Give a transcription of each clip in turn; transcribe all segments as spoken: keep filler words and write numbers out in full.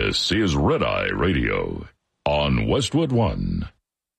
This is Red Eye Radio on Westwood One.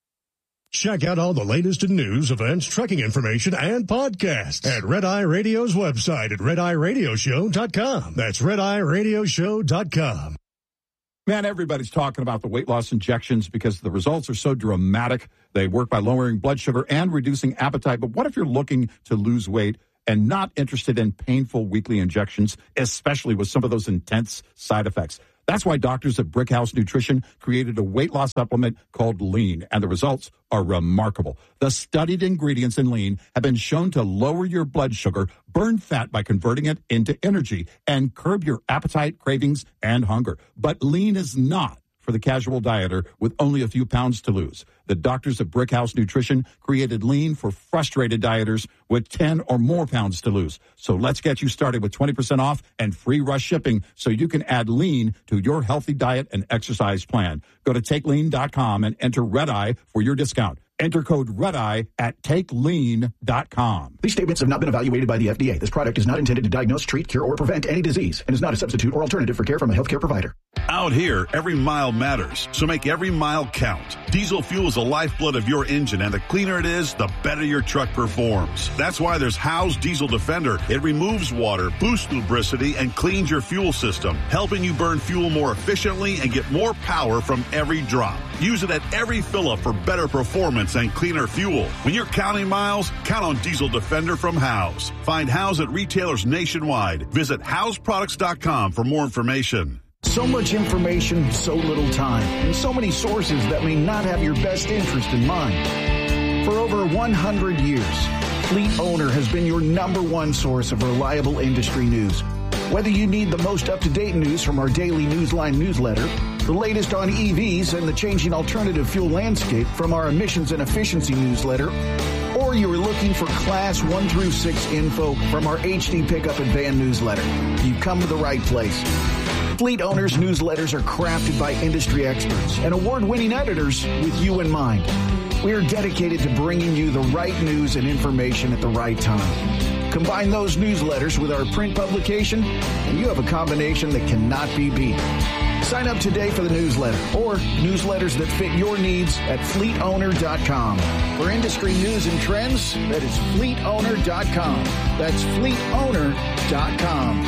Check out all the latest in news, events, trekking information, and podcasts at Red Eye Radio's website at red eye radio show dot com. That's red eye radio show dot com. Man, everybody's talking about the weight loss injections because the results are so dramatic. They work by lowering blood sugar and reducing appetite. But what if you're looking to lose weight and not interested in painful weekly injections, especially with some of those intense side effects? That's why doctors at Brickhouse Nutrition created a weight loss supplement called Lean, and the results are remarkable. The studied ingredients in Lean have been shown to lower your blood sugar, burn fat by converting it into energy, and curb your appetite, cravings, and hunger. But Lean is not for the casual dieter with only a few pounds to lose. The doctors at Brickhouse Nutrition created Lean for frustrated dieters with ten or more pounds to lose. So let's get you started with twenty percent off and free rush shipping so you can add Lean to your healthy diet and exercise plan. Go to take lean dot com and enter Red Eye for your discount. Enter code REDEYE at take lean dot com. These statements have not been evaluated by the F D A. This product is not intended to diagnose, treat, cure, or prevent any disease and is not a substitute or alternative for care from a healthcare provider. Out here, every mile matters, so make every mile count. Diesel fuel is the lifeblood of your engine, and the cleaner it is, the better your truck performs. That's why there's Howe's Diesel Defender. It removes water, boosts lubricity, and cleans your fuel system, helping you burn fuel more efficiently and get more power from every drop. Use it at every fill-up for better performance and cleaner fuel. When you're counting miles, count on Diesel Defender from Howe's. Find Howe's at retailers nationwide. Visit Howe's Products dot com for more information. So much information, so little time, and so many sources that may not have your best interest in mind. For over one hundred years, Fleet Owner has been your number one source of reliable industry news. Whether you need the most up-to-date news from our daily Newsline newsletter, the latest on E Vs and the changing alternative fuel landscape from our emissions and efficiency newsletter, or you're looking for class one through six info from our H D Pickup and Van newsletter, you've come to the right place. Fleet Owners newsletters are crafted by industry experts and award-winning editors with you in mind. We are dedicated to bringing you the right news and information at the right time. Combine those newsletters with our print publication, and you have a combination that cannot be beat. Sign up today for the newsletter or newsletters that fit your needs at fleet owner dot com. For industry news and trends, that is fleet owner dot com. That's fleet owner dot com.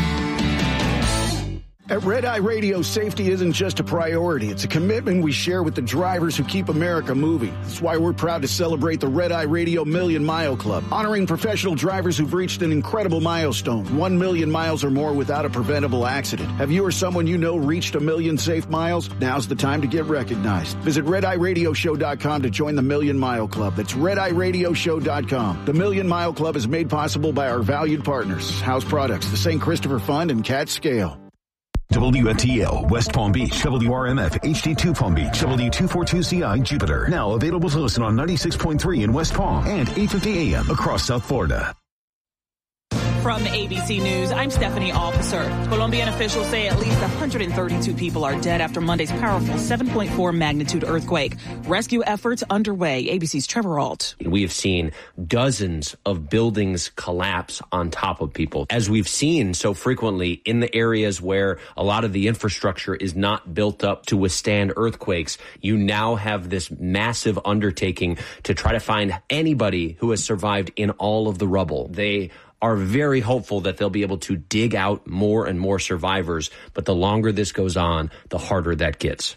At Red Eye Radio, safety isn't just a priority. It's a commitment we share with the drivers who keep America moving. That's why we're proud to celebrate the Red Eye Radio Million Mile Club, honoring professional drivers who've reached an incredible milestone, one million miles or more without a preventable accident. Have you or someone you know reached a million safe miles? Now's the time to get recognized. Visit red eye radio show dot com to join the Million Mile Club. That's red eye radio show dot com. The Million Mile Club is made possible by our valued partners, Howe's Products, the Saint Christopher Fund, and Cat Scale. W N T L, West Palm Beach, W R M F, H D two Palm Beach, W two forty-two C I, Jupiter. Now available to listen on ninety-six point three in West Palm and eight fifty A M across South Florida. From A B C News, I'm Stephanie Officer. Colombian officials say at least one hundred thirty-two people are dead after Monday's powerful seven point four magnitude earthquake. Rescue efforts underway. A B C's Trevor Ault. We have seen dozens of buildings collapse on top of people, as we've seen so frequently in the areas where a lot of the infrastructure is not built up to withstand earthquakes. You now have this massive undertaking to try to find anybody who has survived in all of the rubble. They are very hopeful that they'll be able to dig out more and more survivors. But the longer this goes on, the harder that gets.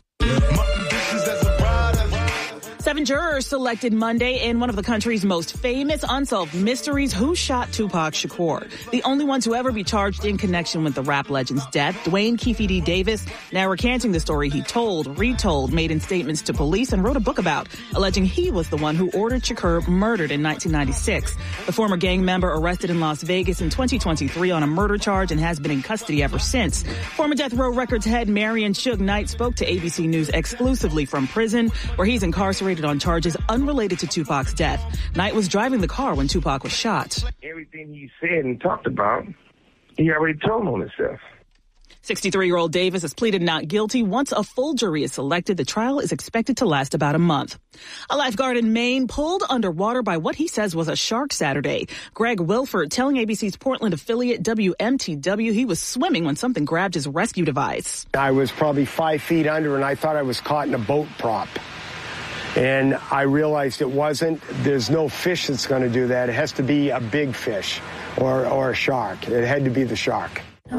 Seven jurors selected Monday in one of the country's most famous unsolved mysteries, who shot Tupac Shakur. The only one to ever be charged in connection with the rap legend's death, Dwayne Keefe D. Davis, now recanting the story he told, retold, made in statements to police, and wrote a book about, alleging he was the one who ordered Shakur murdered in nineteen ninety-six. The former gang member arrested in Las Vegas in twenty twenty-three on a murder charge and has been in custody ever since. Former Death Row Records head Marion Suge Knight spoke to A B C News exclusively from prison, where he's incarcerated on charges unrelated to Tupac's death. Knight was driving the car when Tupac was shot. Everything he said and talked about, he already told on himself. sixty-three-year-old Davis has pleaded not guilty. Once a full jury is selected, the trial is expected to last about a month. A lifeguard in Maine pulled underwater by what he says was a shark Saturday. Greg Wilford telling A B C's Portland affiliate W M T W he was swimming when something grabbed his rescue device. I was probably five feet under and I thought I was caught in a boat prop. And I realized it wasn't. There's no fish that's going to do that. It has to be a big fish or, or a shark. It had to be the shark.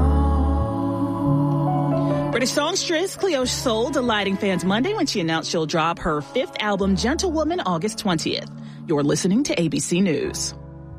British songstress Cleo Sol delighting fans Monday when she announced she'll drop her fifth album, Gentlewoman, August twentieth. You're listening to A B C News.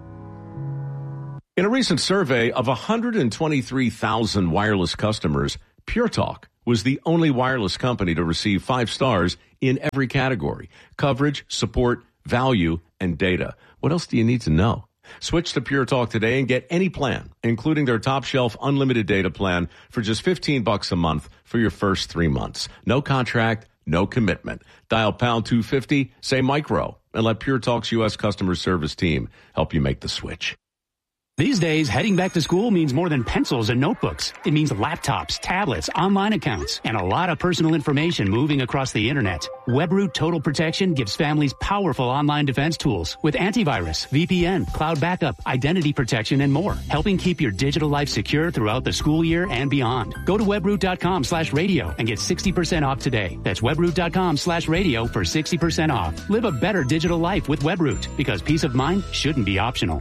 In a recent survey of one hundred twenty-three thousand wireless customers, Pure Talk was the only wireless company to receive five stars in every category: coverage, support, value, and data. What else do you need to know? Switch to Pure Talk today and get any plan, including their top shelf unlimited data plan for just fifteen bucks a month for your first three months. No contract, no commitment. Dial pound two fifty, say micro, and let Pure Talk's U S customer service team help you make the switch. These days, heading back to school means more than pencils and notebooks. It means laptops, tablets, online accounts, and a lot of personal information moving across the internet. WebRoot Total Protection gives families powerful online defense tools with antivirus, V P N, cloud backup, identity protection, and more, helping keep your digital life secure throughout the school year and beyond. Go to webroot.com slash radio and get sixty percent off today. That's webroot.com slash radio for sixty percent off. Live a better digital life with WebRoot, because peace of mind shouldn't be optional.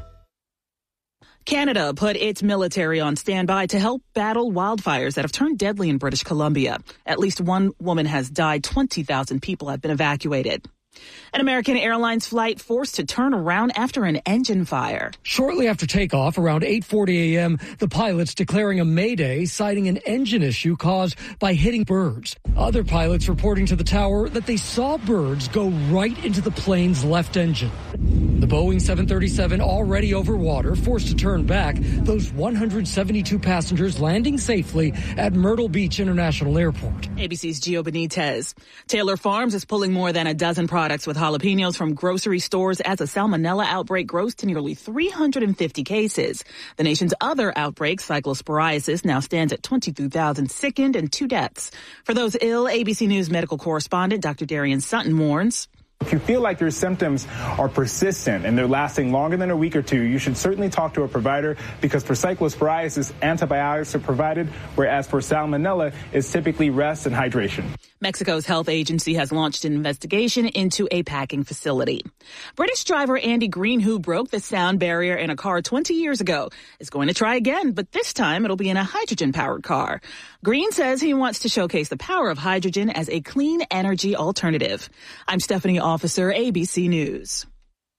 Canada put its military on standby to help battle wildfires that have turned deadly in British Columbia. At least one woman has died. twenty thousand people have been evacuated. An American Airlines flight forced to turn around after an engine fire. Shortly after takeoff, around eight forty a.m., the pilots declaring a mayday, citing an engine issue caused by hitting birds. Other pilots reporting to the tower that they saw birds go right into the plane's left engine. The Boeing seven thirty-seven, already over water, forced to turn back, those one hundred seventy-two passengers landing safely at Myrtle Beach International Airport. A B C's Gio Benitez. Taylor Farms is pulling more than a dozen products with jalapenos from grocery stores as a salmonella outbreak grows to nearly three hundred fifty cases. The nation's other outbreak, cyclosporiasis, now stands at twenty-two thousand sickened and two deaths. For those ill, A B C News medical correspondent Doctor Darian Sutton warns. If you feel like your symptoms are persistent and they're lasting longer than a week or two, you should certainly talk to a provider, because for cyclosporiasis, antibiotics are provided, whereas for salmonella, it's typically rest and hydration. Mexico's health agency has launched an investigation into a packing facility. British driver Andy Green, who broke the sound barrier in a car twenty years ago, is going to try again, but this time it'll be in a hydrogen-powered car. Green says he wants to showcase the power of hydrogen as a clean energy alternative. I'm Stephanie Officer, A B C News.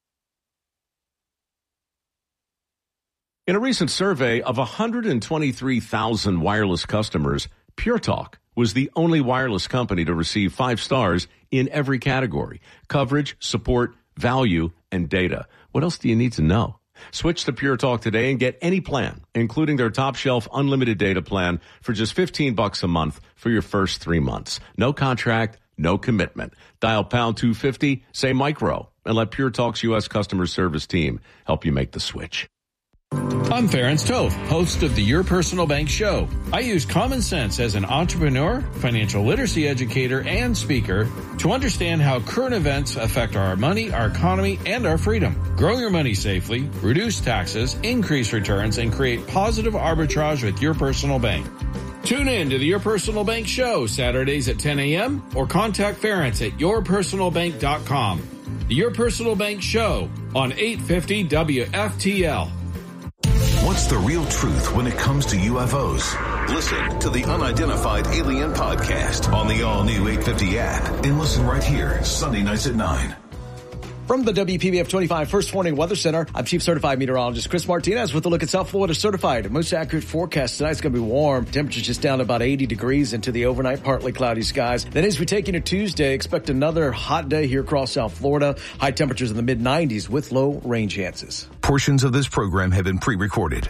In a recent survey of one hundred twenty-three thousand wireless customers, Pure Talk was the only wireless company to receive five stars in every category: coverage, support, value, and data. What else do you need to know? Switch to Pure Talk today and get any plan, including their top shelf unlimited data plan for just fifteen bucks a month for your first three months. No contract, no commitment. Dial pound two fifty, say micro, and let Pure Talk's U S customer service team help you make the switch. I'm Ferenc Toth, host of the Your Personal Bank Show. I use common sense as an entrepreneur, financial literacy educator, and speaker to understand how current events affect our money, our economy, and our freedom. Grow your money safely, reduce taxes, increase returns, and create positive arbitrage with Your Personal Bank. Tune in to the Your Personal Bank Show Saturdays at ten a.m. or contact Ferenc at your personal bank dot com. The Your Personal Bank Show on eight fifty W F T L. What's the real truth when it comes to U F Os? Listen to the Unidentified Alien Podcast on the all-new eight fifty app, and listen right here Sunday nights at nine. From the W P B F twenty-five First Warning Weather Center, I'm Chief Certified Meteorologist Chris Martinez with a look at South Florida Certified. Most accurate forecast tonight's going to be warm. Temperatures just down to about eighty degrees into the overnight, partly cloudy skies. Then as we take into Tuesday, expect another hot day here across South Florida. High temperatures in the mid nineties with low rain chances. Portions of this program have been pre-recorded.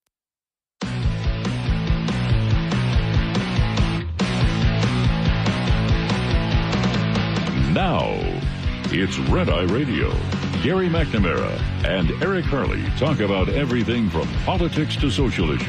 Now, it's Red Eye Radio. Gary McNamara and Eric Harley talk about everything from politics to social issues.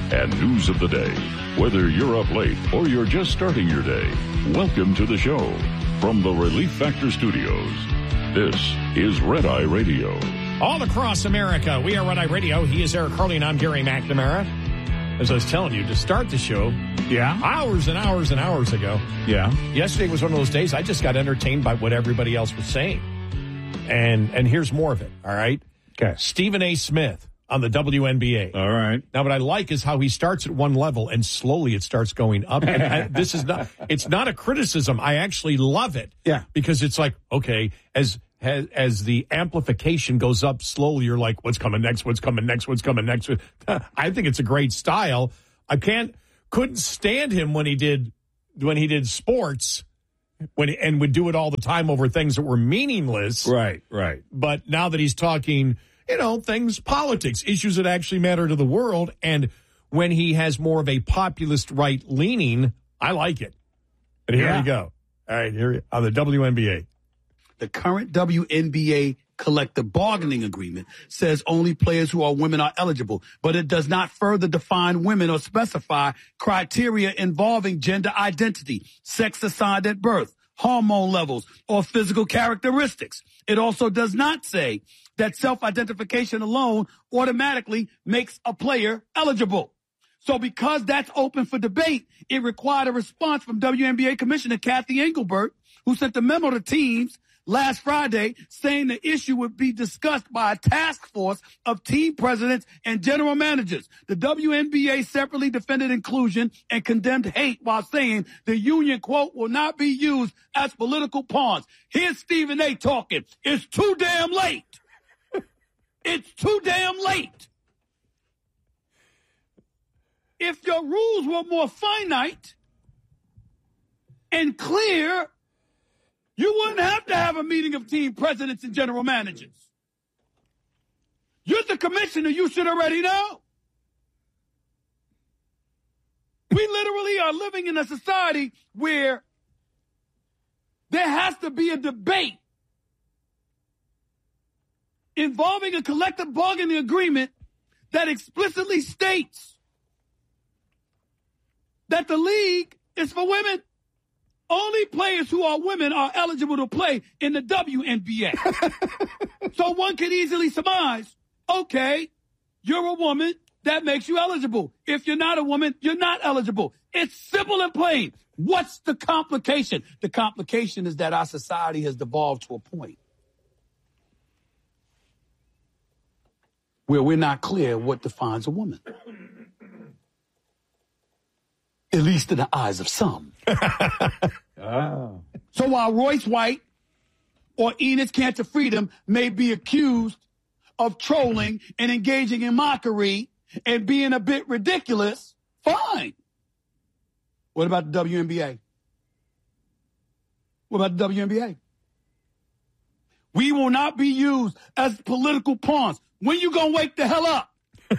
and news of the day. Whether you're up late or you're just starting your day, welcome to the show. From the Relief Factor Studios, this is Red Eye Radio. All across America, we are Red Eye Radio. He is Eric Hurley, and I'm Gary McNamara. As I was telling you, to start the show, yeah, hours and hours and hours ago, yeah, yesterday was one of those days I just got entertained by what everybody else was saying. And and here's more of it, all right? Okay. Stephen A. Smith on the W N B A. All right. Now, what I like is how he starts at one level and slowly it starts going up. And I, this is not, it's not a criticism. I actually love it. Yeah. Because it's like, okay, as, as, as the amplification goes up slowly, you're like, what's coming next? What's coming next? What's coming next? I think it's a great style. I can't, couldn't stand him when he did, when he did sports. When and would do it all the time over things that were meaningless. Right, right. But now that he's talking, you know, things, politics, issues that actually matter to the world, and when he has more of a populist right leaning, I like it. And here Yeah. we go. All right, here on the W N B A. The current W N B A collective bargaining agreement says only players who are women are eligible, but it does not further define women or specify criteria involving gender identity, sex assigned at birth, hormone levels, or physical characteristics. It also does not say that self-identification alone automatically makes a player eligible. So because that's open for debate, it required a response from W N B A Commissioner Kathy Engelbert, who sent a memo to teams last Friday saying the issue would be discussed by a task force of team presidents and general managers. The W N B A separately defended inclusion and condemned hate while saying the union, quote, will not be used as political pawns. Here's Stephen A. talking. It's too damn late. It's too damn late. If your rules were more finite and clear, you wouldn't have to have a meeting of team presidents and general managers. You're the commissioner. You should already know. We literally are living in a society where there has to be a debate involving a collective bargaining agreement that explicitly states that the league is for women. Only players who are women are eligible to play in the W N B A. So one could easily surmise, okay, you're a woman, that makes you eligible. If you're not a woman, you're not eligible. It's simple and plain. What's the complication? The complication is that our society has devolved to a point where we're not clear what defines a woman. At least in the eyes of some. Oh. So while Royce White or Enos Cantor Freedom may be accused of trolling and engaging in mockery and being a bit ridiculous, fine. What about the W N B A? What about the W N B A? We will not be used as political pawns. When you gonna wake the hell up?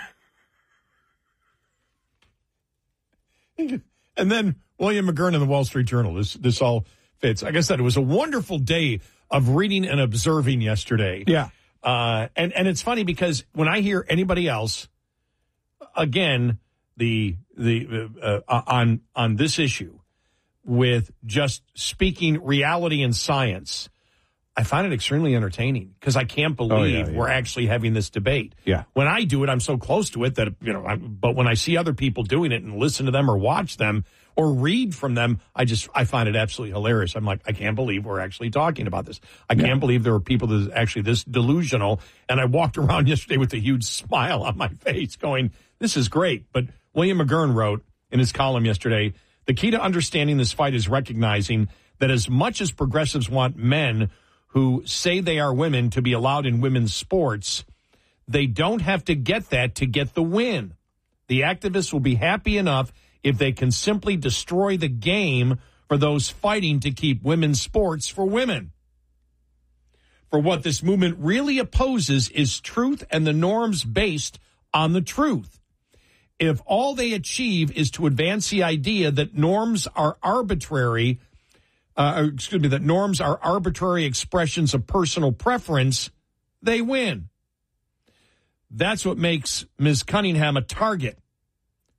And then William McGurn in the Wall Street Journal. This this all fits. Like I said, it was a wonderful day of reading and observing yesterday. Yeah. Uh, and, and it's funny because when I hear anybody else, again, the the uh, uh, on on this issue with just speaking reality and science, I find it extremely entertaining because I can't believe Oh, yeah, yeah. we're actually having this debate. Yeah. When I do it, I'm so close to it that, you know, I, but when I see other people doing it and listen to them or watch them or read from them, I just, I find it absolutely hilarious. I'm like, I can't believe we're actually talking about this. I can't Yeah. believe there are people that are actually this delusional. And I walked around yesterday with a huge smile on my face going, this is great. But William McGurn wrote in his column yesterday, the key to understanding this fight is recognizing that as much as progressives want men who say they are women to be allowed in women's sports, they don't have to get that to get the win. The activists will be happy enough if they can simply destroy the game for those fighting to keep women's sports for women. For what this movement really opposes is truth and the norms based on the truth. If all they achieve is to advance the idea that norms are arbitrary, Uh, excuse me, that norms are arbitrary expressions of personal preference, they win. That's what makes Miz Cunningham a target.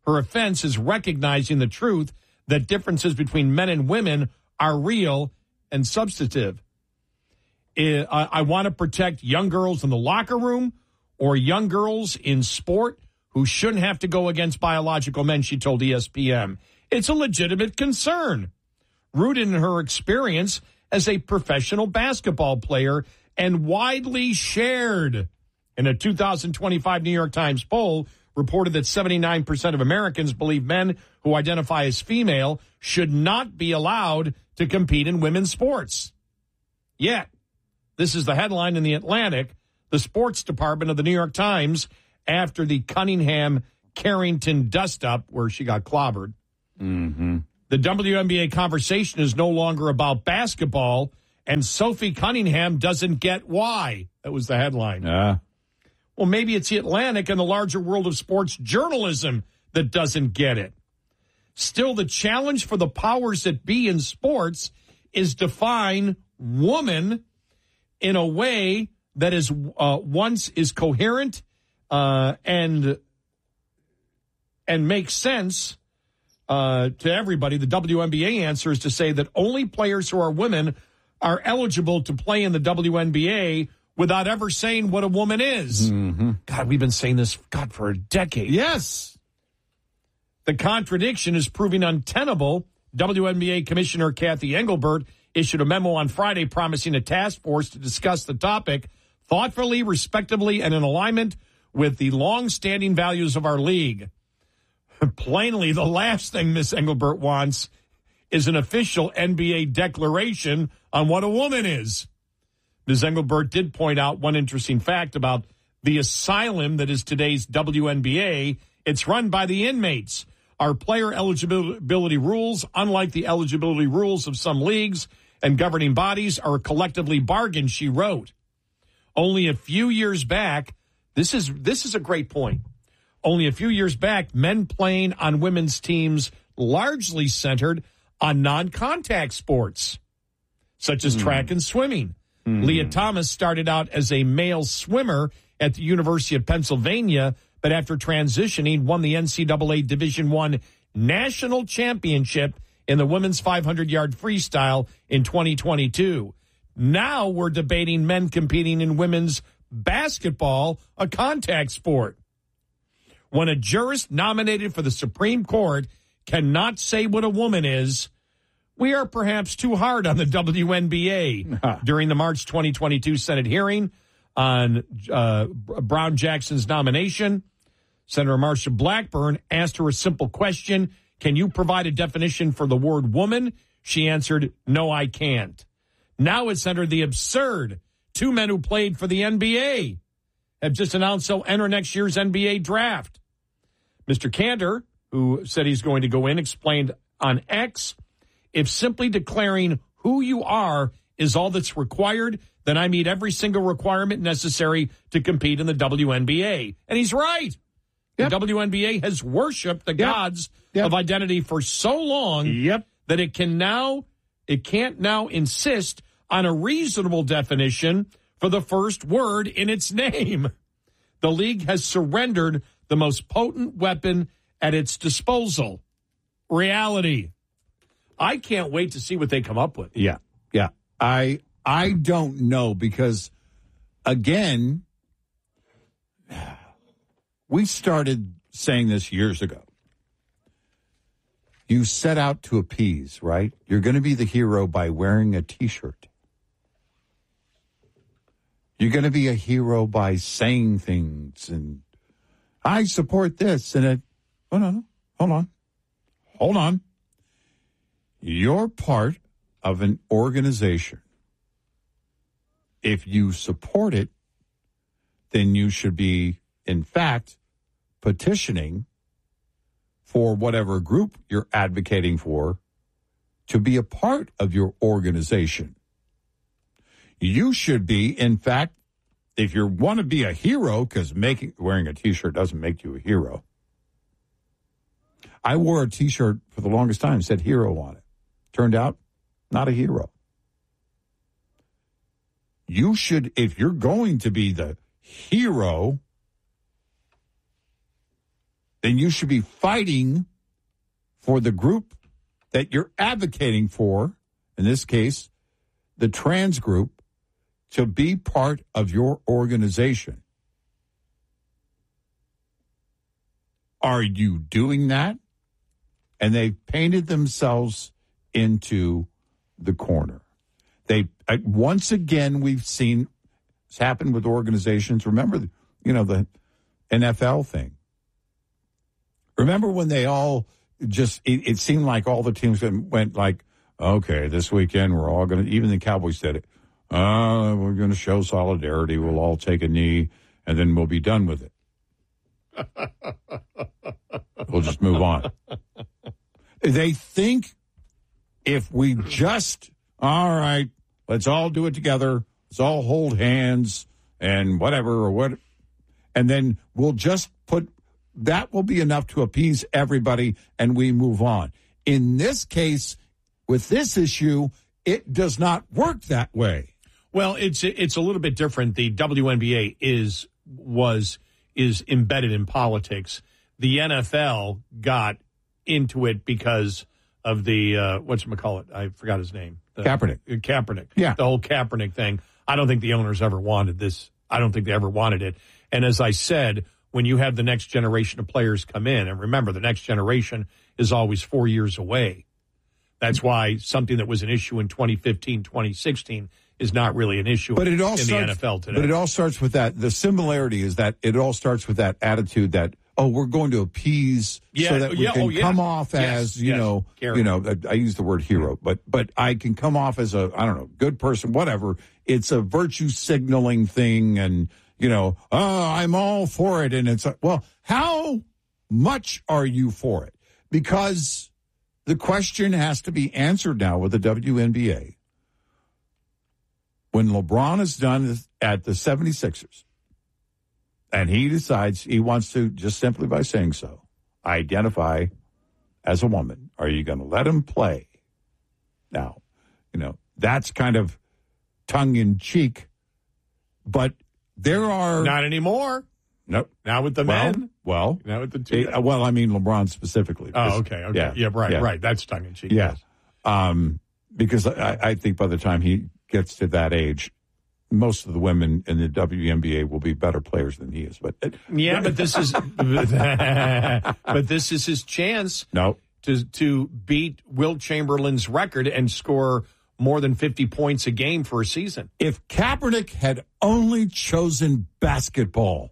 Her offense is recognizing the truth that differences between men and women are real and substantive. I, I want to protect young girls in the locker room or young girls in sport who shouldn't have to go against biological men, she told E S P N. It's a legitimate concern, rooted in her experience as a professional basketball player and widely shared. In a two thousand twenty-five New York Times poll, reported that seventy-nine percent of Americans believe men who identify as female should not be allowed to compete in women's sports. Yet, this is the headline in The Atlantic, the sports department of the New York Times, after the Cunningham-Carrington dust-up where she got clobbered. Mm-hmm. The W N B A conversation is no longer about basketball, and Sophie Cunningham doesn't get why. That was the headline. Yeah. Well, maybe it's the Atlantic and the larger world of sports journalism that doesn't get it. Still, the challenge for the powers that be in sports is define woman in a way that is uh, once is coherent uh, and and makes sense uh, to everybody. The W N B A answer is to say that only players who are women are eligible to play in the W N B A without ever saying what a woman is. Mm-hmm. God, we've been saying this, God, for a decade. Yes. The contradiction is proving untenable. W N B A Commissioner Kathy Engelbert issued a memo on Friday promising a task force to discuss the topic thoughtfully, respectably, and in alignment with the long-standing values of our league. Plainly, the last thing Miss Engelbert wants is an official N B A declaration on what a woman is. Miz Engelbert did point out one interesting fact about the asylum that is today's W N B A. It's run by the inmates. Our player eligibility rules, unlike the eligibility rules of some leagues and governing bodies, are collectively bargained, she wrote. Only a few years back, this is this is a great point. Only a few years back, men playing on women's teams largely centered on non-contact sports, such as mm. track and swimming. Mm. Leah Thomas started out as a male swimmer at the University of Pennsylvania, but after transitioning, won the N C double A Division I National Championship in the women's five hundred yard freestyle in twenty twenty-two. Now we're debating men competing in women's basketball, a contact sport. When a jurist nominated for the Supreme Court cannot say what a woman is, we are perhaps too hard on the W N B A. During the March twenty twenty-two Senate hearing on uh, Brown Jackson's nomination, Senator Marsha Blackburn asked her a simple question: can you provide a definition for the word woman? She answered, no, I can't. Now it's under the absurd. Two men who played for the N B A have just announced they'll enter next year's N B A draft. Mister Cantor, who said he's going to go in, explained on X, if simply declaring who you are is all that's required, then I meet every single requirement necessary to compete in the W N B A. And he's right. Yep. The W N B A has worshipped the yep. gods yep. of identity for so long yep. that it can now, it can't now insist on a reasonable definition for the first word in its name. The league has surrendered the most potent weapon at its disposal: reality. I can't wait to see what they come up with. Yeah, yeah. I I don't know because, again, we started saying this years ago. You set out to appease, right? You're going to be the hero by wearing a T-shirt. You're going to be a hero by saying things, and I support this, and it, oh, no, no, hold on, hold on. You're part of an organization. If you support it, then you should be, in fact, petitioning for whatever group you're advocating for to be a part of your organization. You should be, in fact, if you want to be a hero, because making wearing a T-shirt doesn't make you a hero. I wore a T-shirt for the longest time, said hero on it. Turned out, not a hero. You should, if you're going to be the hero, then you should be fighting for the group that you're advocating for, in this case, the trans group, to be part of your organization. Are you doing that? And they've painted themselves into the corner. They uh, once again, we've seen it's happened with organizations. Remember, you know, the N F L thing. Remember when they all just, it, it seemed like all the teams went like, okay, this weekend we're all going to, even the Cowboys said it, uh, we're going to show solidarity. We'll all take a knee and then we'll be done with it. We'll just move on. They think if we just, all right, let's all do it together. Let's all hold hands and whatever or what. And then we'll just put, that will be enough to appease everybody and we move on. In this case, with this issue, it does not work that way. Well, it's it's a little bit different. The W N B A is was is embedded in politics. The N F L got into it because of the uh, whatchamacallit, I forgot his name. The, Kaepernick. Uh, Kaepernick. Yeah. The whole Kaepernick thing. I don't think the owners ever wanted this. I don't think they ever wanted it. And as I said, when you have the next generation of players come in, and remember, the next generation is always four years away. That's why something that was an issue in twenty fifteen, twenty sixteen is not really an issue but it all in starts, the N F L today. But it all starts with that. The similarity is that it all starts with that attitude that, oh, we're going to appease yeah, so that we yeah, can oh, yeah. come off yes, as, you yes. know, Gary. you know, I, I use the word hero, but but I can come off as a, I don't know, good person, whatever. It's a virtue signaling thing and, you know, oh, I'm all for it. And it's, like, well, how much are you for it? Because the question has to be answered now with the W N B A. When LeBron is done at the seventy-sixers, and he decides he wants to, just simply by saying so, identify as a woman, are you going to let him play? Now, you know, that's kind of tongue-in-cheek, but there are... Not anymore. Nope. Now with the well, men. Well, now with the two. It, well, I mean LeBron specifically. Oh, okay. Okay. Yeah, yeah right, yeah. right. That's tongue-in-cheek. Yeah. Yes. Um, because I, I think by the time he gets to that age, most of the women in the W N B A will be better players than he is. But yeah, but this is but this is his chance. No. to to beat Wilt Chamberlain's record and score more than fifty points a game for a season. If Kaepernick had only chosen basketball.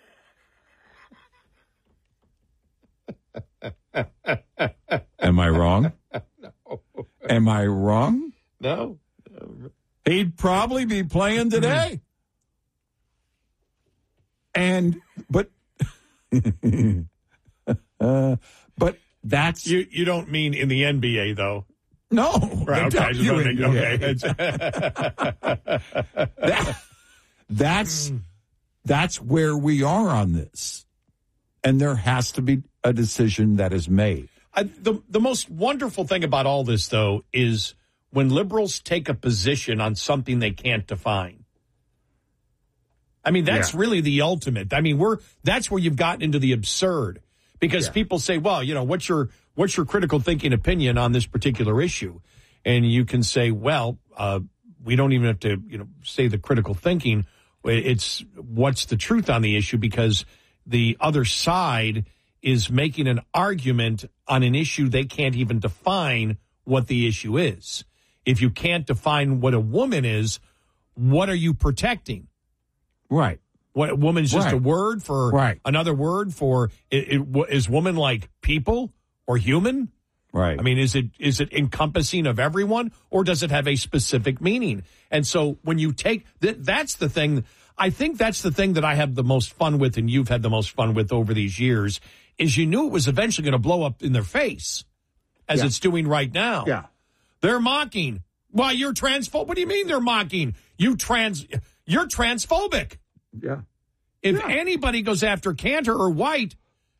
Am I wrong? No. Am I wrong? No. He'd probably be playing today. And, but, uh, but that's. You you don't mean in the N B A, though? No. Right, okay. Just okay. okay. that, that's, that's where we are on this. And there has to be a decision that is made. I, the the most wonderful thing about all this, though, is when liberals take a position on something they can't define. I mean, that's yeah. really the ultimate. I mean, we're that's where you've gotten into the absurd because yeah. people say, well, you know, what's your what's your critical thinking opinion on this particular issue? And you can say, well, uh, we don't even have to, you know, say the critical thinking. It's what's the truth on the issue because the other side is making an argument on an issue they can't even define what the issue is. If you can't define what a woman is, what are you protecting? Right. What woman's just right. a word for right. another word for it, it, is woman like people or human? Right. I mean, is it is it encompassing of everyone or does it have a specific meaning? And so when you take that, that's the thing. I think that's the thing that I have the most fun with and you've had the most fun with over these years is you knew it was eventually going to blow up in their face as yeah. it's doing right now. Yeah. They're mocking. Why, you're transphobic? What do you mean they're mocking? You trans, you're transphobic. Yeah. If yeah. anybody goes after Cantor or White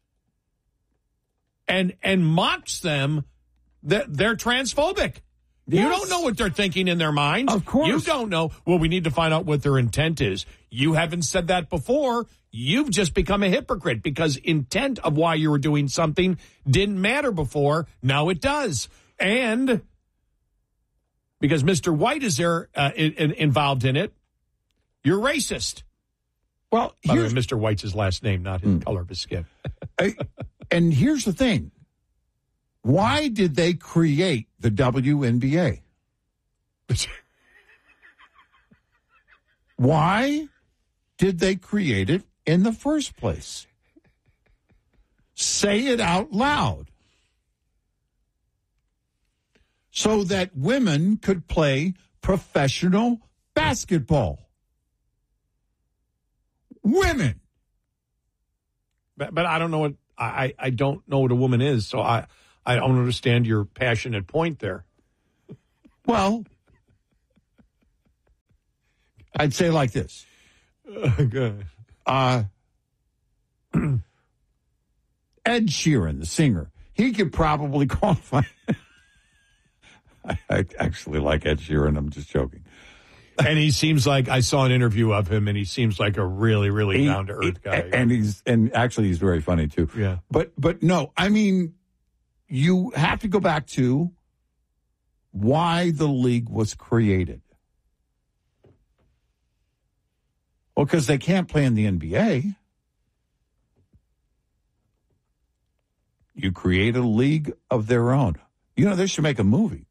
and and mocks them, that they're transphobic. Yes. You don't know what they're thinking in their minds. Of course. You don't know. Well, we need to find out what their intent is. You haven't said that before. you've just become a hypocrite because intent of why you were doing something didn't matter before. Now it does. And because Mister White is there uh, in, in, involved in it, you're racist. Well, by the way, Mister White's his last name, not his mm. color of his skin. I, and here's the thing. Why did they create the W N B A? Why did they create it in the first place? Say it out loud. So that women could play professional basketball. Women. But, but I don't know what I, I don't know what a woman is, so I, I don't understand your passionate point there. Well, I'd say like this. Oh, good. Uh, Ed Sheeran, the singer, he could probably qualify. I, I actually like Ed Sheeran. I'm just joking. And he seems like, I saw an interview of him, and he seems like a really, really he, down to earth guy. And he's and actually he's very funny too. Yeah. But but no, I mean, you have to go back to why the league was created. Well, because they can't play in the N B A. You create a league of their own. You know, they should make a movie.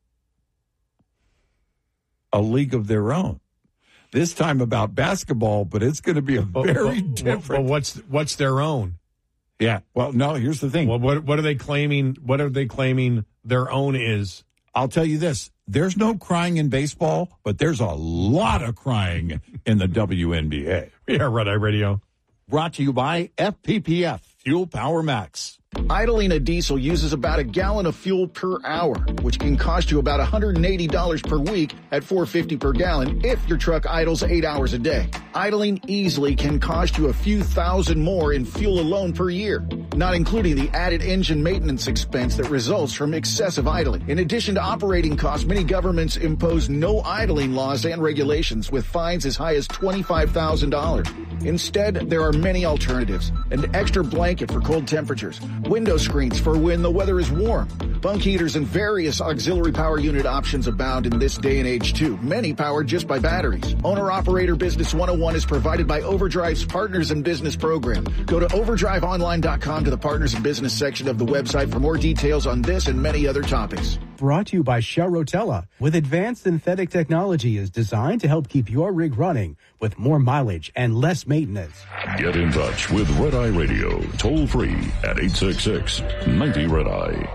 A league of their own. This time about basketball, but it's going to be a very but, different. But what's what's their own? Yeah. Well, no. Here's the thing. Well, what what are they claiming? What are they claiming their own is? I'll tell you this. There's no crying in baseball, but there's a lot of crying in the W N B A. Yeah, Red Eye Radio. Brought to you by F P P F, Fuel Power Max. Idling a diesel uses about a gallon of fuel per hour, which can cost you about one hundred eighty dollars per week at four dollars and fifty cents per gallon if your truck idles eight hours a day. Idling easily can cost you a few thousand more in fuel alone per year, not including the added engine maintenance expense that results from excessive idling. In addition to operating costs, many governments impose no idling laws and regulations with fines as high as twenty-five thousand dollars. Instead, there are many alternatives. An extra blanket for cold temperatures, window screens for when the weather is warm, bunk heaters, and various auxiliary power unit options abound in this day and age too, many powered just by batteries. Owner-Operator Business one oh one is provided by Overdrive's Partners in Business program. Go to overdrive online dot com to the Partners in Business section of the website for more details on this and many other topics. Brought to you by Shell Rotella. With advanced synthetic technology is designed to help keep your rig running with more mileage and less maintenance. Get in touch with Red Eye Radio, toll free at eight six six, ninety, Red Eye.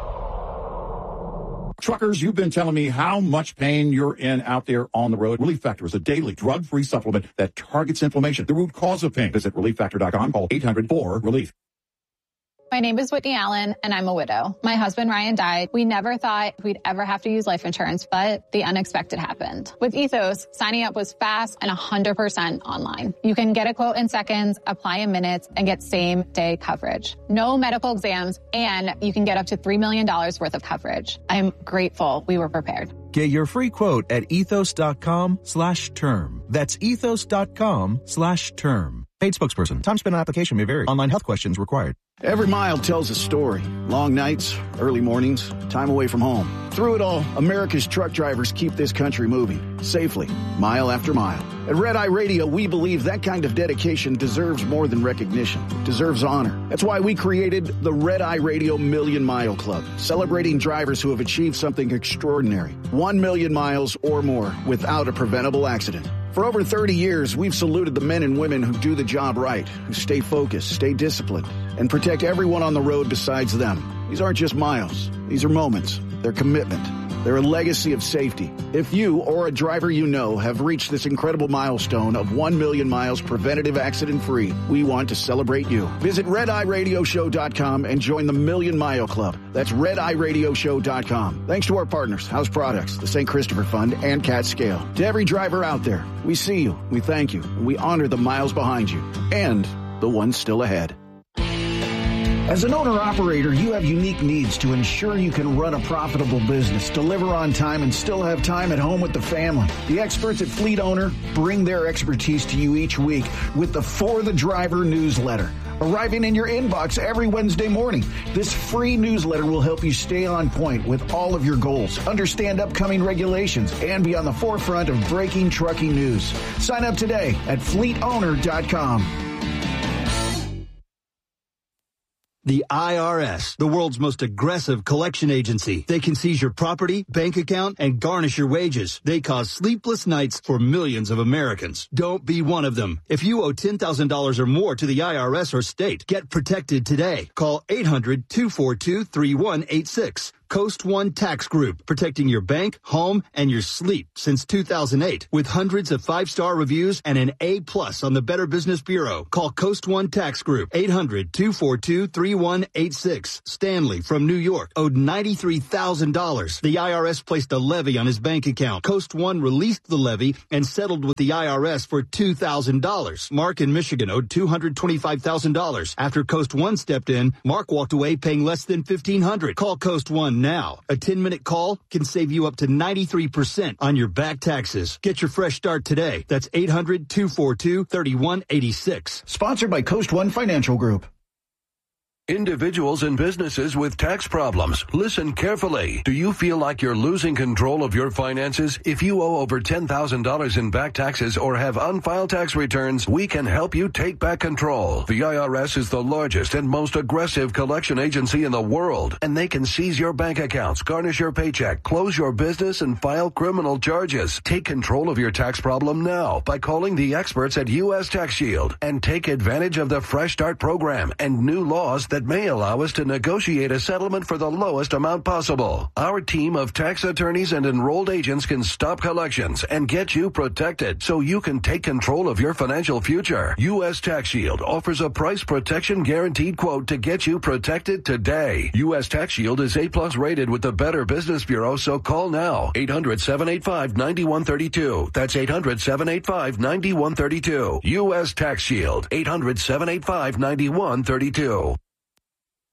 Truckers, you've been telling me how much pain you're in out there on the road. Relief Factor is a daily drug-free supplement that targets inflammation, the root cause of pain. Visit relief factor dot com, call eight hundred four relief. My name is Whitney Allen, and I'm a widow. My husband, Ryan, died. We never thought we'd ever have to use life insurance, but the unexpected happened. With Ethos, signing up was fast and one hundred percent online. You can get a quote in seconds, apply in minutes, and get same-day coverage. No medical exams, and you can get up to three million dollars worth of coverage. I'm grateful we were prepared. Get your free quote at ethos dot com slash term. That's ethos dot com slash term. Paid spokesperson. Time spent on application may vary. Online health questions required. Every mile tells a story. Long nights, early mornings, time away from home. Through it all, America's truck drivers keep this country moving safely, mile after mile. At Red Eye Radio, we believe that kind of dedication deserves more than recognition, deserves honor. That's why we created the Red Eye Radio Million Mile Club, celebrating drivers who have achieved something extraordinary. One million miles or more without a preventable accident. For over thirty years, we've saluted the men and women who do the job right, who stay focused, stay disciplined, and protect everyone on the road besides them. These aren't just miles. These are moments. They're commitment. They're a legacy of safety. If you or a driver you know have reached this incredible milestone of one million miles preventative accident-free, we want to celebrate you. Visit red eye radio show dot com and join the Million Mile Club. That's red eye radio show dot com. Thanks to our partners, House Products, the Saint Christopher Fund, and Cat Scale. To every driver out there, we see you, we thank you, and we honor the miles behind you and the ones still ahead. As an owner-operator, you have unique needs to ensure you can run a profitable business, deliver on time, and still have time at home with the family. The experts at Fleet Owner bring their expertise to you each week with the For the Driver newsletter, arriving in your inbox every Wednesday morning. This free newsletter will help you stay on point with all of your goals, understand upcoming regulations, and be on the forefront of breaking trucking news. Sign up today at fleet owner dot com. The I R S, the world's most aggressive collection agency. They can seize your property, bank account, and garnish your wages. They cause sleepless nights for millions of Americans. Don't be one of them. If you owe ten thousand dollars or more to the I R S or state, get protected today. Call eight hundred, two four two, three one eight six. Coast One Tax Group, protecting your bank, home, and your sleep since two thousand eight. With hundreds of five-star reviews and an A plus on the Better Business Bureau. Call Coast One Tax Group, eight hundred, two four two, three one eight six. Stanley from New York owed ninety-three thousand dollars. The I R S placed a levy on his bank account. Coast One released the levy and settled with the I R S for two thousand dollars. Mark in Michigan owed two hundred twenty-five thousand dollars. After Coast One stepped in, Mark walked away paying less than fifteen hundred dollars. Call Coast One now. A ten-minute call can save you up to ninety-three percent on your back taxes. Get your fresh start today. That's eight hundred, two four two, three one eight six. Sponsored by Coast One Financial Group. Individuals and businesses with tax problems, listen carefully. Do you feel like you're losing control of your finances? If you owe over ten thousand dollars in back taxes or have unfiled tax returns, we can help you take back control. The I R S is the largest and most aggressive collection agency in the world, and they can seize your bank accounts, garnish your paycheck, close your business, and file criminal charges. Take control of your tax problem now by calling the experts at U S Tax Shield and take advantage of the Fresh Start program and new laws that may allow us to negotiate a settlement for the lowest amount possible. Our team of tax attorneys and enrolled agents can stop collections and get you protected so you can take control of your financial future. U S Tax Shield offers a price protection guaranteed quote to get you protected today. U S Tax Shield is A plus rated with the Better Business Bureau, so call now. eight hundred, seven eight five, nine one three two. That's eight hundred, seven eight five, nine one three two. U S Tax Shield. eight hundred, seven eight five, nine one three two.